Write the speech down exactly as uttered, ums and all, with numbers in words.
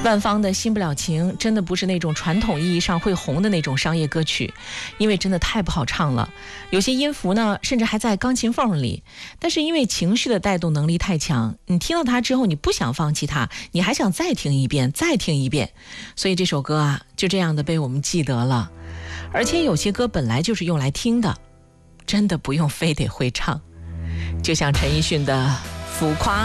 万芳的新不了情真的不是那种传统意义上会红的那种商业歌曲，因为真的太不好唱了，有些音符呢甚至还在钢琴缝里，但是因为情绪的带动能力太强，你听到它之后你不想放弃它，你还想再听一遍再听一遍，所以这首歌啊就这样的被我们记得了。而且有些歌本来就是用来听的，真的不用非得会唱，就像陈奕迅的浮夸。